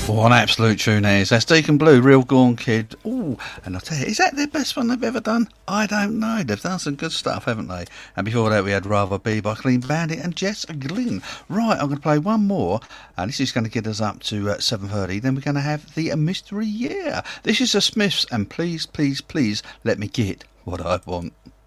What an absolute tune that is. That's Deacon Blue, Real Gone Kid. Ooh, and I'll tell you, is that their best one they've ever done? I don't know. They've done some good stuff, haven't they? And before that, we had Rather Be by Clean Bandit and Jess Glynn. Right, I'm going to play one more, and this is going to get us up to 7:30. Then we're going to have the Mystery Year. This is the Smiths, and please, please, please let me get what I want.